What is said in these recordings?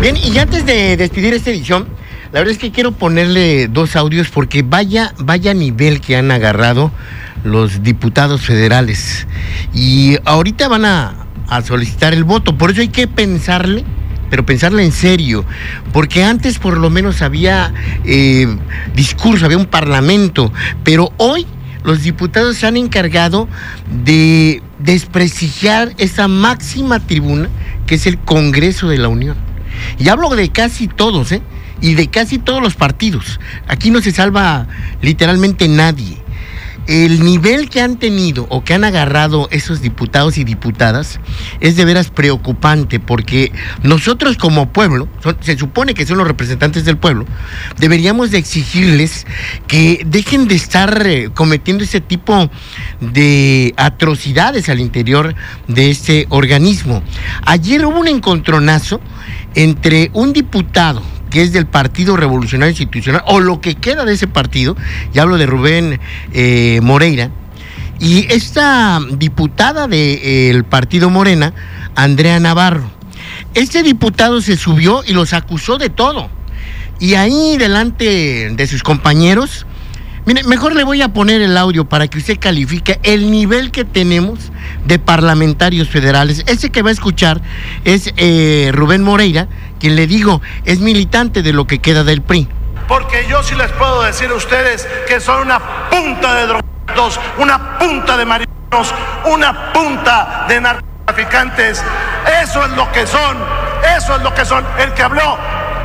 Bien, y antes de despedir esta edición, la verdad es que quiero ponerle dos audios porque vaya nivel que han agarrado los diputados federales. Y ahorita van a solicitar el voto, por eso hay que pensarle, pero pensarle en serio, porque antes por lo menos había discurso, había un parlamento, pero hoy los diputados se han encargado de desprestigiar esa máxima tribuna que es el Congreso de la Unión. Y hablo de casi todos, y de casi todos los partidos. Aquí no se salva literalmente nadie. El nivel que han tenido o que han agarrado esos diputados y diputadas es de veras preocupante, porque nosotros como pueblo, se supone que son los representantes del pueblo, deberíamos de exigirles que dejen de estar cometiendo ese tipo de atrocidades al interior de este organismo. Ayer hubo un encontronazo entre un diputado que es del Partido Revolucionario Institucional, o lo que queda de ese partido, y hablo de Rubén Moreira, y esta diputada del Partido Morena, Andrea Navarro. Este diputado se subió y los acusó de todo, y ahí delante de sus compañeros, mire, mejor le voy a poner el audio para que usted califique el nivel que tenemos de parlamentarios federales. Ese que va a escuchar es Rubén Moreira, quien, le digo, es militante de lo que queda del PRI. Porque yo sí les puedo decir a ustedes que son una punta de drogadictos, una punta de marihuanos, una punta de narcotraficantes. Eso es lo que son, eso es lo que son. El que habló,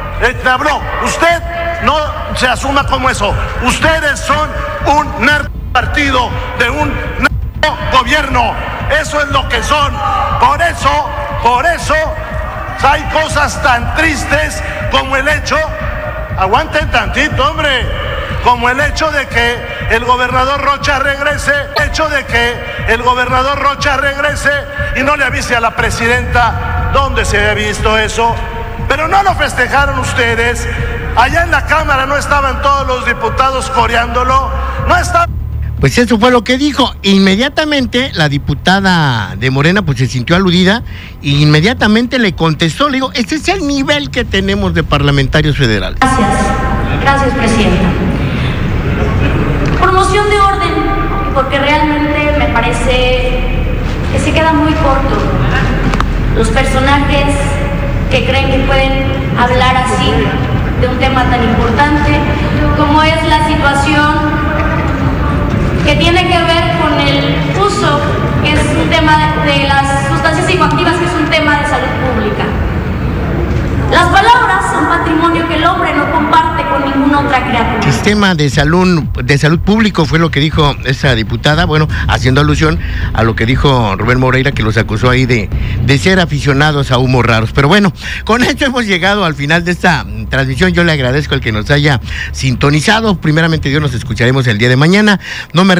usted no se asuma como eso. Ustedes son un narcopartido de un narcogobierno. Eso es lo que son. Por eso hay cosas tan tristes como el hecho, aguanten tantito, hombre, como el hecho de que el gobernador Rocha regrese, y no le avise a la presidenta. ¿Dónde se había visto eso? Pero no lo festejaron ustedes. Allá en la Cámara no estaban todos los diputados coreándolo, no estaban. Pues eso fue lo que dijo. Gracias la diputada de Morena pues se sintió aludida e inmediatamente le contestó, le digo, este es el nivel que tenemos de parlamentarios federales. Gracias, presidenta. Por moción de orden, porque realmente me parece que se queda muy corto. Los personajes que creen que pueden hablar así de un tema tan importante como es la situación que tiene que ver con el uso, que es un tema de las sustancias psicoactivas, que es un tema de salud pública. Las palabras son patrimonio que el hombre no comparte con ninguna otra criatura. Sistema de salud público fue lo que dijo esa diputada, bueno, haciendo alusión a lo que dijo Rubén Moreira, que los acusó ahí de ser aficionados a humos raros. Pero bueno, con esto hemos llegado al final de esta transmisión. Yo le agradezco al que nos haya sintonizado. Primeramente Dios, nos escucharemos el día de mañana. No me